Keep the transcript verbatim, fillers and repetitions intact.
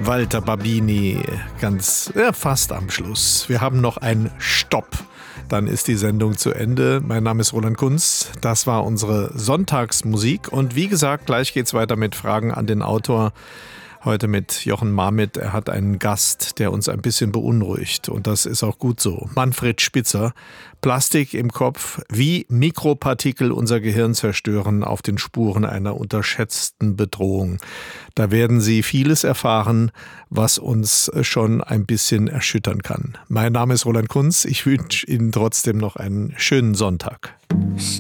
Walter Babini, ganz ja, fast am Schluss. Wir haben noch einen Stopp. Dann ist die Sendung zu Ende. Mein Name ist Roland Kunz. Das war unsere Sonntagsmusik. Und wie gesagt, gleich geht's weiter mit Fragen an den Autor. Heute mit Jochen Marmitt. Er hat einen Gast, der uns ein bisschen beunruhigt. Und das ist auch gut so. Manfred Spitzer. Plastik im Kopf, wie Mikropartikel unser Gehirn zerstören, auf den Spuren einer unterschätzten Bedrohung. Da werden Sie vieles erfahren, was uns schon ein bisschen erschüttern kann. Mein Name ist Roland Kunz. Ich wünsche Ihnen trotzdem noch einen schönen Sonntag.